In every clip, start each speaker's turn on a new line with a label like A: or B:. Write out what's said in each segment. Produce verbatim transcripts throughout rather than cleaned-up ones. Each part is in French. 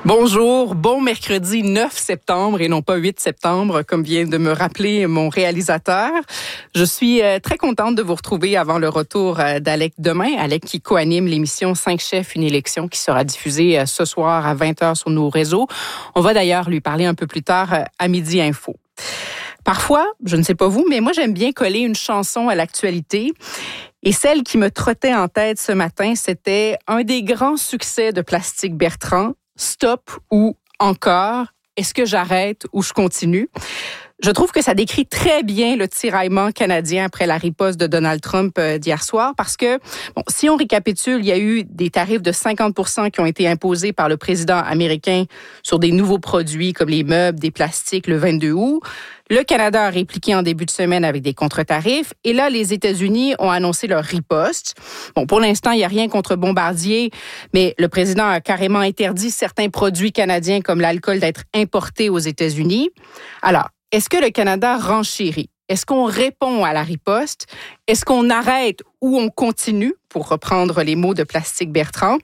A: Bonjour, bon mercredi neuf septembre et non pas huit septembre, comme vient de me rappeler mon réalisateur. Je suis très contente de vous retrouver avant le retour d'Alec demain. Alec qui co-anime l'émission cinq chefs, une élection qui sera diffusée ce soir à vingt heures sur nos réseaux. On va d'ailleurs lui parler un peu plus tard à Midi Info. Parfois, je ne sais pas vous, mais moi j'aime bien coller une chanson à l'actualité. Et celle qui me trottait en tête ce matin, c'était un des grands succès de Plastique Bertrand, Stop ou Encore, est-ce que j'arrête ou je continue? Je trouve que ça décrit très bien le tiraillement canadien après la riposte de Donald Trump d'hier soir parce que, bon, si on récapitule, il y a eu des tarifs de cinquante pour cent qui ont été imposés par le président américain sur des nouveaux produits comme les meubles, des plastiques le vingt-deux août. Le Canada a répliqué en début de semaine avec des contre-tarifs. Et là, les États-Unis ont annoncé leur riposte. Bon, pour l'instant, il n'y a rien contre Bombardier, mais le président a carrément interdit certains produits canadiens comme l'alcool d'être importés aux États-Unis. Alors, est-ce que le Canada renchérit? Est-ce qu'on répond à la riposte? Est-ce qu'on arrête ou on continue, pour reprendre les mots de Plastique Bertrand?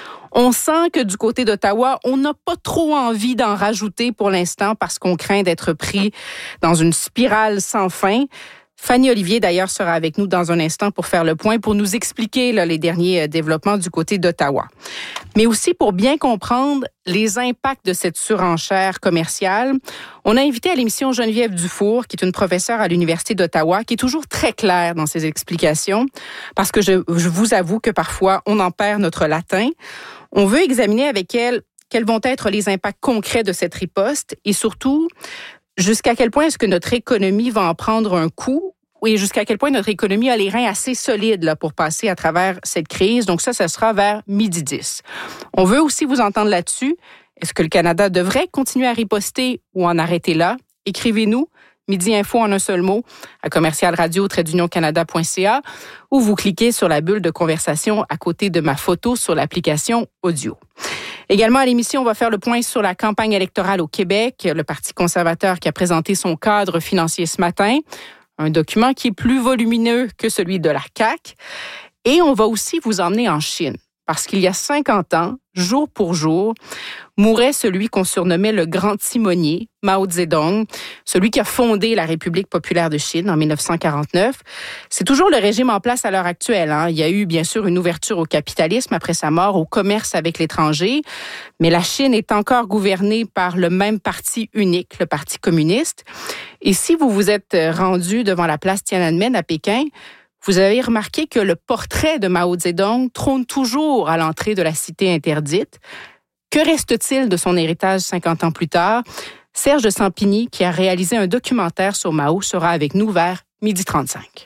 A: On sent que du côté d'Ottawa, on n'a pas trop envie d'en rajouter pour l'instant parce qu'on craint d'être pris dans une spirale sans fin. Fanny Olivier, d'ailleurs, sera avec nous dans un instant pour faire le point, pour nous expliquer là, les derniers développements du côté d'Ottawa. Mais aussi pour bien comprendre les impacts de cette surenchère commerciale, on a invité à l'émission Geneviève Dufour, qui est une professeure à l'Université d'Ottawa, qui est toujours très claire dans ses explications, parce que je, je vous avoue que parfois, on en perd notre latin. On veut examiner avec elle quels vont être les impacts concrets de cette riposte et surtout, jusqu'à quel point est-ce que notre économie va en prendre un coup et jusqu'à quel point notre économie a les reins assez solides là, pour passer à travers cette crise. Donc ça, ça sera vers midi dix. On veut aussi vous entendre là-dessus. Est-ce que le Canada devrait continuer à riposter ou en arrêter là? Écrivez-nous. Midi Info en un seul mot à commercial radio trait d'union canada point c a ou vous cliquez sur la bulle de conversation à côté de ma photo sur l'application audio. Également à l'émission, on va faire le point sur la campagne électorale au Québec, le Parti conservateur qui a présenté son cadre financier ce matin, un document qui est plus volumineux que celui de la C A Q. Et on va aussi vous emmener en Chine, parce qu'il y a cinquante ans, jour pour jour, mourait celui qu'on surnommait le grand timonier, Mao Zedong, celui qui a fondé la République populaire de Chine en dix-neuf cent quarante-neuf. C'est toujours le régime en place à l'heure actuelle. Hein. Il y a eu bien sûr une ouverture au capitalisme après sa mort, au commerce avec l'étranger, mais la Chine est encore gouvernée par le même parti unique, le Parti communiste. Et si vous vous êtes rendu devant la place Tiananmen à Pékin, vous avez remarqué que le portrait de Mao Zedong trône toujours à l'entrée de la cité interdite. Que reste-t-il de son héritage cinquante ans plus tard? Serge de Sampigny, qui a réalisé un documentaire sur Mao, sera avec nous vers midi trente-cinq.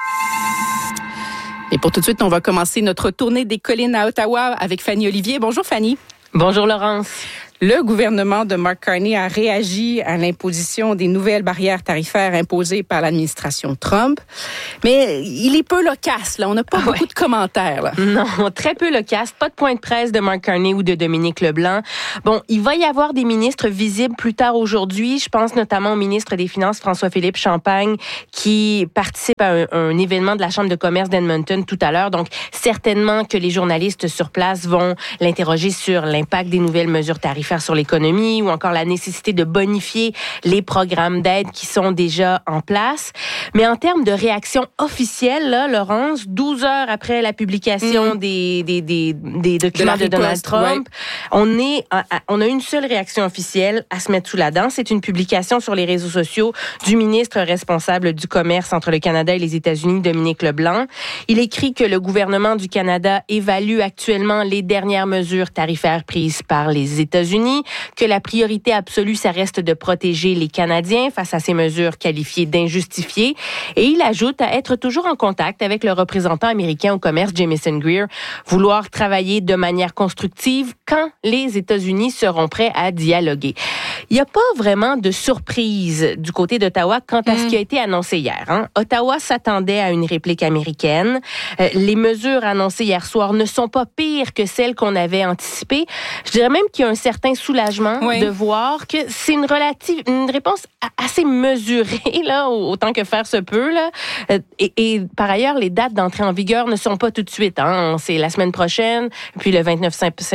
A: Et pour tout de suite, on va commencer notre tournée des collines à Ottawa avec Fanny Olivier. Bonjour Fanny.
B: Bonjour Laurence.
A: Le gouvernement de Mark Carney a réagi à l'imposition des nouvelles barrières tarifaires imposées par l'administration Trump. Mais il est peu loquace, là. On n'a pas ah beaucoup ouais. de commentaires, là.
B: Non, très peu loquace. Pas de point de presse de Mark Carney ou de Dominique Leblanc. Bon, il va y avoir des ministres visibles plus tard aujourd'hui. Je pense notamment au ministre des Finances, François-Philippe Champagne, qui participe à un, un événement de la Chambre de commerce d'Edmonton tout à l'heure. Donc, certainement que les journalistes sur place vont l'interroger sur l'impact des nouvelles mesures tarifaires sur l'économie ou encore la nécessité de bonifier les programmes d'aide qui sont déjà en place. Mais en termes de réaction officielle, là, Laurence, douze heures après la publication mmh. des, des, des, des documents de, de Donald Trump, ouais. on, est, on a une seule réaction officielle à se mettre sous la dent. C'est une publication sur les réseaux sociaux du ministre responsable du commerce entre le Canada et les États-Unis, Dominique Leblanc. Il écrit que le gouvernement du Canada évalue actuellement les dernières mesures tarifaires prises par les États-Unis, que la priorité absolue, ça reste de protéger les Canadiens face à ces mesures qualifiées d'injustifiées. Et il ajoute à être toujours en contact avec le représentant américain au commerce, Jamieson Greer, vouloir travailler de manière constructive quand les États-Unis seront prêts à dialoguer. Il n'y a pas vraiment de surprise du côté d'Ottawa quant à mmh. ce qui a été annoncé hier. Hein. Ottawa s'attendait à une réplique américaine. Euh, les mesures annoncées hier soir ne sont pas pires que celles qu'on avait anticipées. Je dirais même qu'il y a un certain soulagement oui. de voir que c'est une relative, une réponse assez mesurée, là, autant que faire se peut, là. Et, et par ailleurs, les dates d'entrée en vigueur ne sont pas tout de suite, hein. C'est la semaine prochaine, puis le vingt-neuf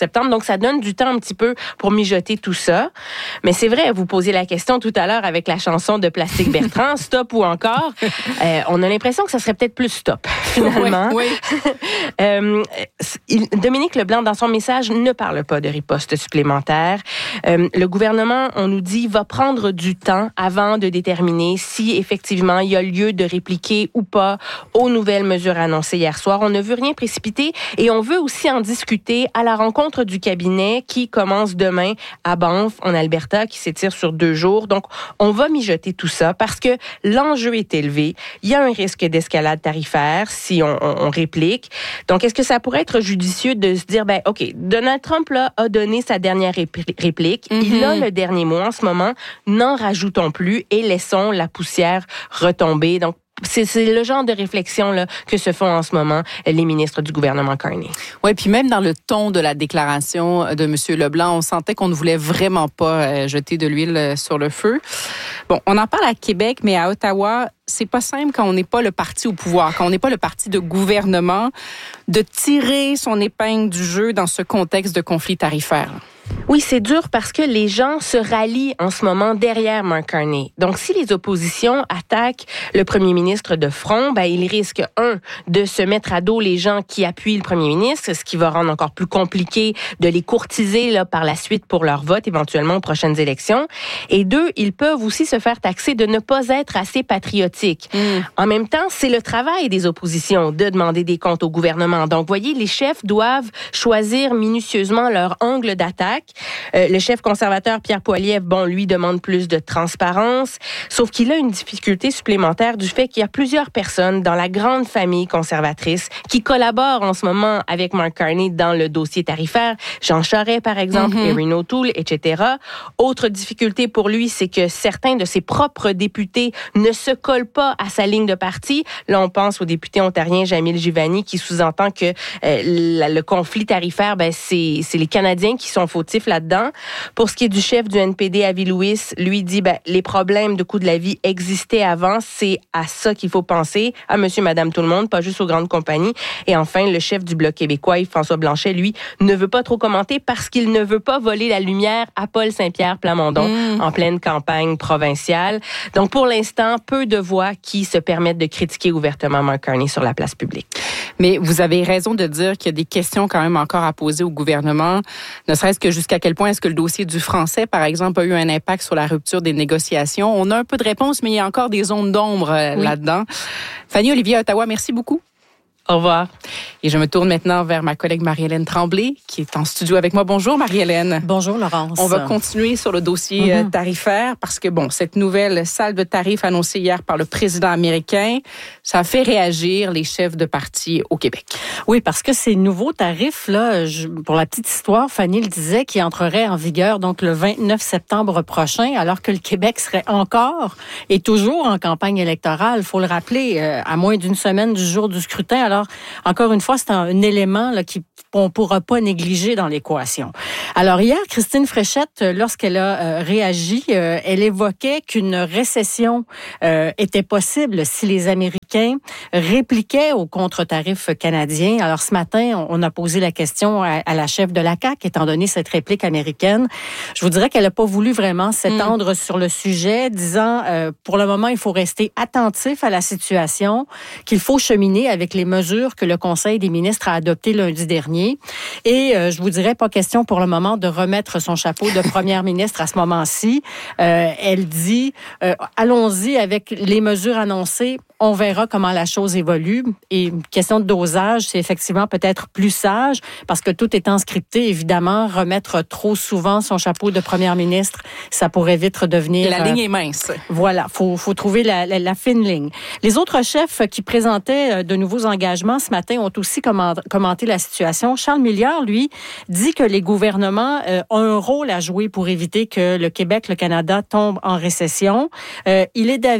B: septembre. Donc, ça donne du temps un petit peu pour mijoter tout ça. Mais c'est vrai, vous posiez la question tout à l'heure avec la chanson de Plastique Bertrand, stop ou encore. Euh, on a l'impression que ça serait peut-être plus stop, finalement.
A: Oui, oui.
B: euh, il, Dominique Leblanc, dans son message, ne parle pas de riposte supplémentaire. Euh, le gouvernement, on nous dit, va prendre du temps avant de déterminer si effectivement il y a lieu de répliquer ou pas aux nouvelles mesures annoncées hier soir. On ne veut rien précipiter et on veut aussi en discuter à la rencontre du cabinet qui commence demain à Banff, en Alberta, qui s'étire sur deux jours. Donc, on va mijoter tout ça parce que l'enjeu est élevé. Il y a un risque d'escalade tarifaire si on, on, on réplique. Donc, est-ce que ça pourrait être judicieux de se dire, ben, OK, Donald Trump là, a donné sa dernière réplique. Mm-hmm. Il a le dernier mot en ce moment. N'en rajoutons plus et laissons la poussière retomber. Donc, C'est, c'est le genre de réflexion là, que se font en ce moment les ministres du gouvernement Carney.
A: Oui, puis même dans le ton de la déclaration de M. Leblanc, on sentait qu'on ne voulait vraiment pas euh, jeter de l'huile sur le feu. Bon, on en parle à Québec, mais à Ottawa, c'est pas simple quand on n'est pas le parti au pouvoir, quand on n'est pas le parti de gouvernement, de tirer son épingle du jeu dans ce contexte de conflit tarifaire.
B: Oui, c'est dur parce que les gens se rallient en ce moment derrière Mark Carney. Donc, si les oppositions attaquent le premier ministre de front, ben, ils risquent, un, de se mettre à dos les gens qui appuient le premier ministre, ce qui va rendre encore plus compliqué de les courtiser là, par la suite pour leur vote, éventuellement aux prochaines élections. Et deux, ils peuvent aussi se faire taxer de ne pas être assez patriotiques. Mm. En même temps, c'est le travail des oppositions de demander des comptes au gouvernement. Donc, voyez, les chefs doivent choisir minutieusement leur angle d'attaque. Euh, le chef conservateur Pierre Poilievre, bon, lui demande plus de transparence, sauf qu'il a une difficulté supplémentaire du fait qu'il y a plusieurs personnes dans la grande famille conservatrice qui collaborent en ce moment avec Mark Carney dans le dossier tarifaire. Jean Charest, par exemple, mm-hmm. Erin O'Toole, et cetera. Autre difficulté pour lui, c'est que certains de ses propres députés ne se collent pas à sa ligne de parti. Là, on pense au député ontarien Jamil Jivani qui sous-entend que euh, la, le conflit tarifaire, ben, c'est, c'est les Canadiens qui sont fautifs là-dedans. Pour ce qui est du chef du N P D, Avi Lewis, lui dit ben, les problèmes de coût de la vie existaient avant, c'est à ça qu'il faut penser, à monsieur, madame, tout le monde, pas juste aux grandes compagnies. Et enfin, le chef du Bloc québécois, François Blanchet, lui, ne veut pas trop commenter parce qu'il ne veut pas voler la lumière à Paul Saint-Pierre Plamondon mmh. en pleine campagne provinciale. Donc, pour l'instant, peu de voix qui se permettent de critiquer ouvertement Mark Carney sur la place publique.
A: Mais vous avez raison de dire qu'il y a des questions quand même encore à poser au gouvernement, ne serait-ce que jusqu'à quel point est-ce que le dossier du français, par exemple, a eu un impact sur la rupture des négociations. On a un peu de réponse, mais il y a encore des zones d'ombre euh, oui. là-dedans. Fanny Olivier, Ottawa, merci beaucoup.
B: Au revoir.
A: Et je me tourne maintenant vers ma collègue Marie-Hélène Tremblay, qui est en studio avec moi. Bonjour, Marie-Hélène.
C: Bonjour, Laurence.
A: On va continuer sur le dossier mm-hmm. tarifaire parce que, bon, cette nouvelle salle de tarifs annoncée hier par le président américain, ça a fait réagir les chefs de parti au Québec.
C: Oui, parce que ces nouveaux tarifs, là, je, pour la petite histoire, Fanny le disait, qui entreraient en vigueur donc le vingt-neuf septembre prochain, alors que le Québec serait encore et toujours en campagne électorale. Il faut le rappeler, euh, à moins d'une semaine du jour du scrutin. Alors, Alors, encore une fois, c'est un, un élément là, qu'on ne pourra pas négliger dans l'équation. Alors, hier, Christine Fréchette, lorsqu'elle a euh, réagi, euh, elle évoquait qu'une récession euh, était possible si les Américains répliquaient aux contre-tarifs canadiens. Alors, ce matin, on a posé la question à, à la chef de la C A Q, étant donné cette réplique américaine. Je vous dirais qu'elle n'a pas voulu vraiment s'étendre mmh. sur le sujet, disant, euh, pour le moment, il faut rester attentif à la situation, qu'il faut cheminer avec les mesures que le Conseil des ministres a adoptées lundi dernier. Et euh, je vous dirais, pas question pour le moment de remettre son chapeau de première ministre à ce moment-ci. Euh, elle dit, euh, allons-y avec les mesures annoncées. On verra comment la chose évolue. Et une question de dosage, c'est effectivement peut-être plus sage, parce que tout étant scripté, évidemment, remettre trop souvent son chapeau de première ministre, ça pourrait vite redevenir...
A: La euh, ligne est mince.
C: Voilà, faut, faut trouver la, la, la fine ligne. Les autres chefs qui présentaient de nouveaux engagements ce matin ont aussi commenté la situation. Charles Milliard, lui, dit que les gouvernements euh, ont un rôle à jouer pour éviter que le Québec, le Canada, tombe en récession. Euh, il est d'avis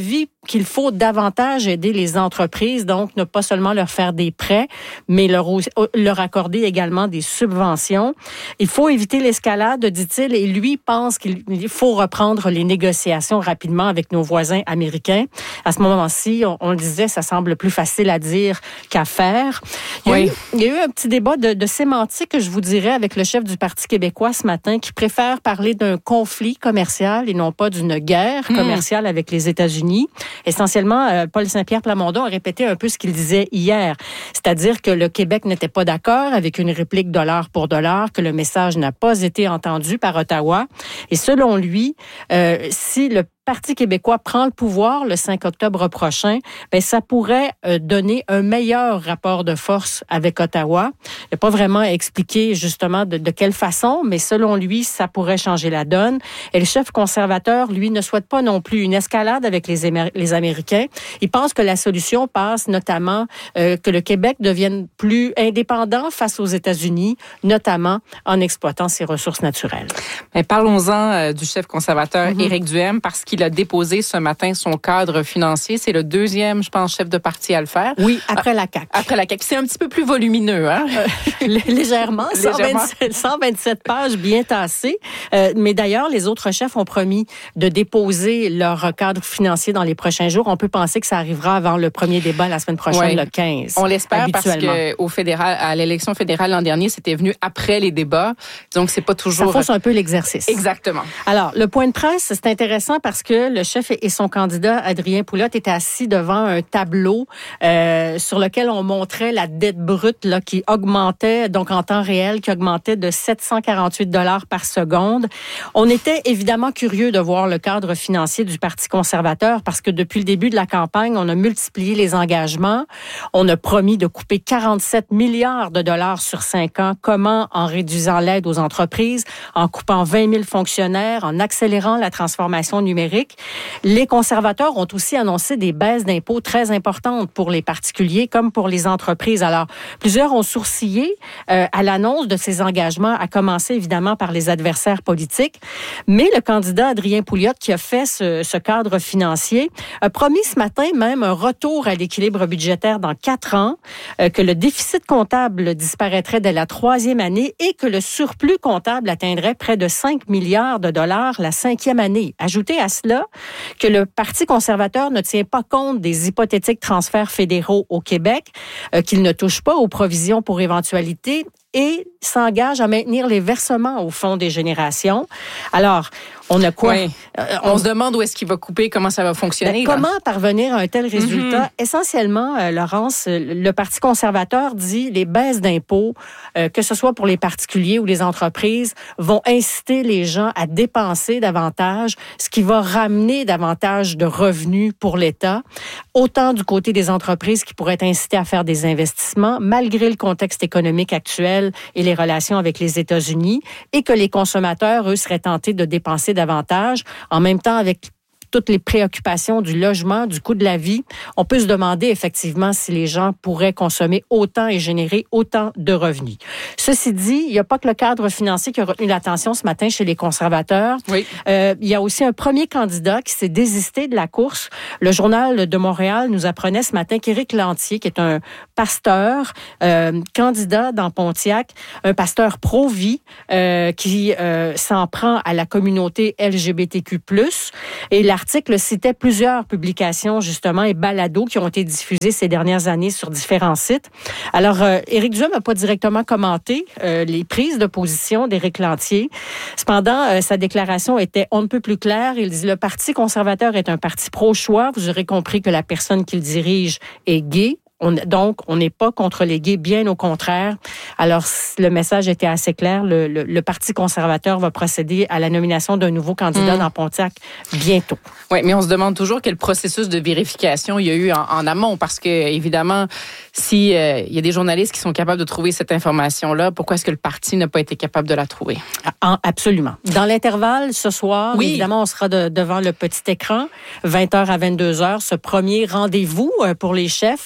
C: qu'il faut davantage aider les entreprises, donc ne pas seulement leur faire des prêts, mais leur, leur accorder également des subventions. Il faut éviter l'escalade, dit-il, et lui pense qu'il faut reprendre les négociations rapidement avec nos voisins américains. À ce moment-ci, on, on le disait, ça semble plus facile à dire qu'à faire. Il y a, oui. eu, il y a eu un petit débat de, de sémantique, je vous dirais, avec le chef du Parti québécois ce matin, qui préfère parler d'un conflit commercial et non pas d'une guerre commerciale mmh. avec les États-Unis. Essentiellement, euh, Paul Saint-Pierre Plamondon a répété un peu ce qu'il disait hier, c'est-à-dire que le Québec n'était pas d'accord avec une réplique dollar pour dollar, que le message n'a pas été entendu par Ottawa. Et selon lui, euh, si le Parti québécois prend le pouvoir le cinq octobre prochain, ben ça pourrait euh, donner un meilleur rapport de force avec Ottawa. Il n'a pas vraiment expliqué justement de, de quelle façon, mais selon lui, ça pourrait changer la donne. Et le chef conservateur, lui, ne souhaite pas non plus une escalade avec les, Émer- les Américains. Il pense que la solution passe notamment euh, que le Québec devienne plus indépendant face aux États-Unis, notamment en exploitant ses ressources naturelles.
A: Mais parlons-en euh, du chef conservateur mm-hmm. Éric Duhem, parce qu'il a déposé ce matin son cadre financier. C'est le deuxième, je pense, chef de parti à le faire.
C: Oui, après la C A Q.
A: Après la C A Q. C'est un petit peu plus volumineux, hein?
C: Euh, légèrement. cent vingt-sept, cent vingt-sept pages bien tassées. Euh, mais d'ailleurs, les autres chefs ont promis de déposer leur cadre financier dans les prochains jours. On peut penser que ça arrivera avant le premier débat la semaine prochaine, oui. le quinze.
A: On l'espère parce qu'au fédéral, à l'élection fédérale l'an dernier, c'était venu après les débats. Donc, c'est pas toujours...
C: Ça fausse un peu l'exercice.
A: Exactement.
C: Alors, le point de presse, c'est intéressant parce que le chef et son candidat, Adrien Pouliot, étaient assis devant un tableau euh, sur lequel on montrait la dette brute là, qui augmentait, donc en temps réel, qui augmentait de sept cent quarante-huit dollars par seconde. On était évidemment curieux de voir le cadre financier du Parti conservateur parce que depuis le début de la campagne, on a multiplié les engagements. On a promis de couper quarante-sept milliards de dollars sur cinq ans. Comment? En réduisant l'aide aux entreprises, en coupant vingt mille fonctionnaires, en accélérant la transformation numérique. Les conservateurs ont aussi annoncé des baisses d'impôts très importantes pour les particuliers comme pour les entreprises. Alors, plusieurs ont sourcillé euh, à l'annonce de ces engagements, à commencer évidemment par les adversaires politiques. Mais le candidat Adrien Pouliot, qui a fait ce, ce cadre financier, a promis ce matin même un retour à l'équilibre budgétaire dans quatre ans, euh, que le déficit comptable disparaîtrait dès la troisième année et que le surplus comptable atteindrait près de cinq milliards de dollars la cinquième année. Ajoutez à cela que le Parti conservateur ne tient pas compte des hypothétiques transferts fédéraux au Québec, euh, qu'il ne touche pas aux provisions pour éventualité et s'engage à maintenir les versements au Fonds des générations. Alors, on a quoi?
A: Oui. Euh, on, on se demande où est-ce qu'il va couper, comment ça va fonctionner.
C: Ben, comment parvenir à un tel résultat? Mm-hmm. Essentiellement, euh, Laurence, le Parti conservateur dit les baisses d'impôts, euh, que ce soit pour les particuliers ou les entreprises, vont inciter les gens à dépenser davantage, ce qui va ramener davantage de revenus pour l'État, autant du côté des entreprises qui pourraient être incitées à faire des investissements, malgré le contexte économique actuel et les relations avec les États-Unis, et que les consommateurs, eux, seraient tentés de dépenser davantage. En même temps, avec toutes les préoccupations du logement, du coût de la vie, on peut se demander effectivement si les gens pourraient consommer autant et générer autant de revenus. Ceci dit, il n'y a pas que le cadre financier qui a retenu l'attention ce matin chez les conservateurs.
A: Oui.
C: Euh, il y a aussi un premier candidat qui s'est désisté de la course. Le Journal de Montréal nous apprenait ce matin qu'Éric Lantier, qui est un pasteur, euh, candidat dans Pontiac, un pasteur pro-vie, euh, qui euh, s'en prend à la communauté L G B T Q plus, et la L'article citait plusieurs publications, justement, et balados qui ont été diffusés ces dernières années sur différents sites. Alors, euh, Éric Duhem n'a pas directement commenté euh, les prises de position d'Éric Lantier. Cependant, euh, sa déclaration était on ne peut plus claire. Il dit « Le Parti conservateur est un parti pro-choix. Vous aurez compris que la personne qu'il dirige est gay. » On, donc, on n'est pas contre les gays, bien au contraire. Alors, le message était assez clair. Le, le, le Parti conservateur va procéder à la nomination d'un nouveau candidat mmh. dans Pontiac bientôt.
A: Oui, mais on se demande toujours quel processus de vérification il y a eu en, en amont, parce que, évidemment, si euh, il y a des journalistes qui sont capables de trouver cette information-là, pourquoi est-ce que le parti n'a pas été capable de la trouver?
C: Ah, absolument. Dans l'intervalle, ce soir,
A: oui.
C: évidemment, on sera de, devant le petit écran, vingt heures à vingt-deux heures, ce premier rendez-vous pour les chefs, cinq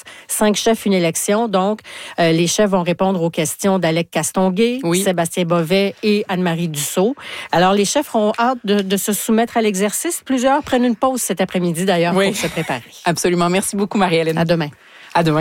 C: cinq chefs, une élection. Donc, euh, les chefs vont répondre aux questions d'Alec Castonguay, oui. Sébastien Bovet et Anne-Marie Dussault. Alors, les chefs ont hâte de, de se soumettre à l'exercice. Plusieurs prennent une pause cet après-midi, d'ailleurs, oui. pour se préparer.
A: Absolument. Merci beaucoup, Marie-Hélène.
C: À demain.
A: À demain.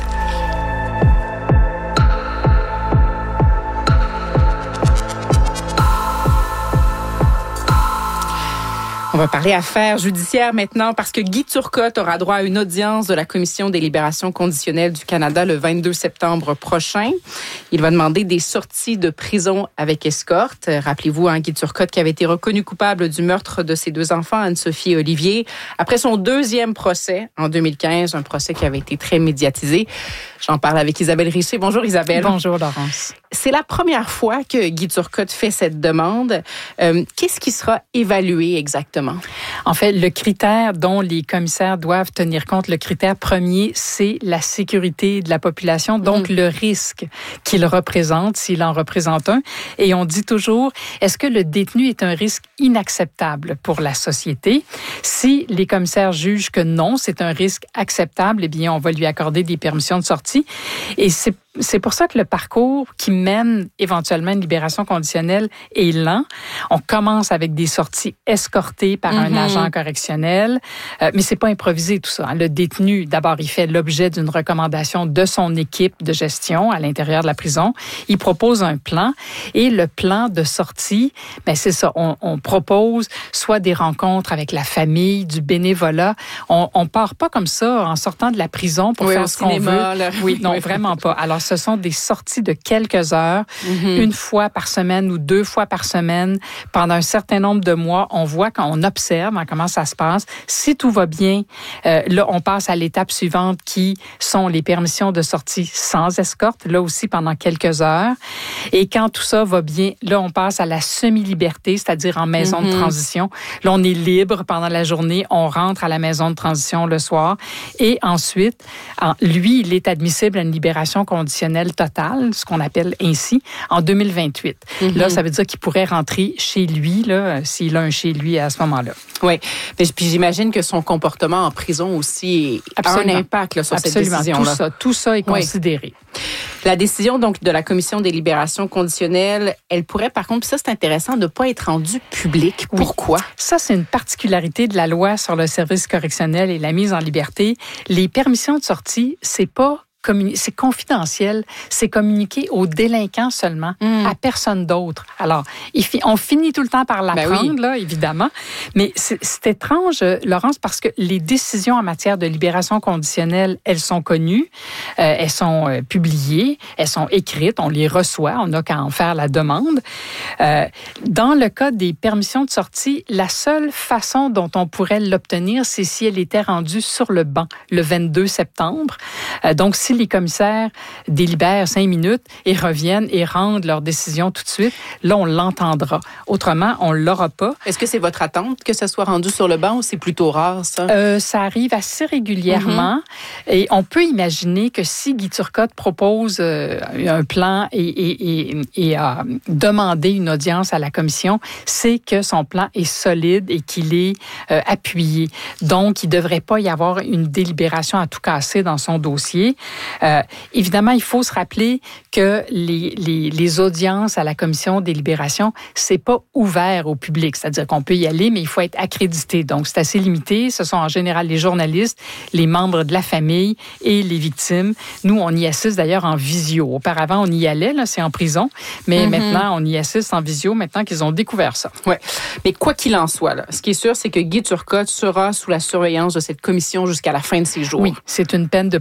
A: On va parler affaires judiciaires maintenant parce que Guy Turcotte aura droit à une audience de la Commission des libérations conditionnelles du Canada le vingt-deux septembre prochain. Il va demander des sorties de prison avec escorte. Rappelez-vous, hein, Guy Turcotte qui avait été reconnu coupable du meurtre de ses deux enfants, Anne-Sophie et Olivier, après son deuxième procès en deux mille quinze, un procès qui avait été très médiatisé. J'en parle avec Isabelle Richer. Bonjour Isabelle.
C: Bonjour Laurence.
A: C'est la première fois que Guy Turcotte fait cette demande. Euh, qu'est-ce qui sera évalué exactement?
D: En fait, le critère dont les commissaires doivent tenir compte, le critère premier, c'est la sécurité de la population, donc mmh. le risque qu'il représente, s'il en représente un. Et on dit toujours, est-ce que le détenu est un risque inacceptable pour la société? Si les commissaires jugent que non, c'est un risque acceptable, eh bien, on va lui accorder des permissions de sortie. Et c'est C'est pour ça que le parcours qui mène éventuellement une libération conditionnelle est lent. On commence avec des sorties escortées par mm-hmm. un agent correctionnel, euh, mais c'est pas improvisé tout ça. Hein. Le détenu, d'abord, il fait l'objet d'une recommandation de son équipe de gestion à l'intérieur de la prison. Il propose un plan et le plan de sortie, ben c'est ça. On, on propose soit des rencontres avec la famille, du bénévolat. On, on part pas comme ça en sortant de la prison pour
A: oui,
D: faire ce qu'on
A: cinéma,
D: veut.
A: Là.
D: Oui, non, vraiment pas. Alors ce sont des sorties de quelques heures, mm-hmm. une fois par semaine ou deux fois par semaine. Pendant un certain nombre de mois, on voit quand on observe hein, comment ça se passe. Si tout va bien, euh, là, on passe à l'étape suivante qui sont les permissions de sortie sans escorte, là aussi pendant quelques heures. Et quand tout ça va bien, là, on passe à la semi-liberté, c'est-à-dire en maison mm-hmm. de transition. Là, on est libre pendant la journée, on rentre à la maison de transition le soir. Et ensuite, en, lui, il est admissible à une libération conditionnelle totale, ce qu'on appelle ainsi, en deux mille vingt-huit. Mm-hmm. Là, ça veut dire qu'il pourrait rentrer chez lui, là, s'il a un chez lui à ce moment-là.
A: Oui. Puis j'imagine que son comportement en prison aussi Absolument. a un impact là, sur
D: Absolument.
A: cette décision-là.
D: Tout ça, tout ça est considéré.
A: Oui. La décision donc de la Commission des libérations conditionnelles, elle pourrait par contre, puis ça c'est intéressant, de ne pas être rendue publique.
D: Oui.
A: Pourquoi?
D: Ça, c'est une particularité de la loi sur le service correctionnel et la mise en liberté. Les permissions de sortie, c'est pas c'est confidentiel, c'est communiqué aux délinquants seulement, mmh. à personne d'autre. Alors, on finit tout le temps par l'apprendre, ben oui. là, évidemment, mais c'est, c'est étrange, Laurence, parce que les décisions en matière de libération conditionnelle, elles sont connues, euh, elles sont euh, publiées, elles sont écrites, on les reçoit, on n'a qu'à en faire la demande. Euh, dans le cas des permissions de sortie, la seule façon dont on pourrait l'obtenir, c'est si elle était rendue sur le banc le vingt-deux septembre. Euh, donc, si les commissaires délibèrent cinq minutes et reviennent et rendent leur décision tout de suite, là, on l'entendra. Autrement, on ne l'aura pas.
A: Est-ce que c'est votre attente que ça soit rendu sur le banc ou c'est plutôt rare, ça?
D: Euh, ça arrive assez régulièrement. Mm-hmm. Et on peut imaginer que si Guy Turcotte propose euh, un plan et, et, et, et a demandé une audience à la commission, c'est que son plan est solide et qu'il est euh, appuyé. Donc, il ne devrait pas y avoir une délibération à tout casser dans son dossier. Euh, évidemment, il faut se rappeler que les, les, les audiences à la commission des libérations, c'est pas ouvert au public. C'est-à-dire qu'on peut y aller, mais il faut être accrédité. Donc, c'est assez limité. Ce sont en général les journalistes, les membres de la famille et les victimes. Nous, on y assiste d'ailleurs en visio. Auparavant, on y allait, là, c'est en prison. Mais mm-hmm. maintenant, on y assiste en visio, maintenant qu'ils ont découvert ça.
A: Oui. Mais quoi qu'il en soit, là, ce qui est sûr, c'est que Guy Turcotte sera sous la surveillance de cette commission jusqu'à la fin de ses jours.
D: Oui, c'est une peine de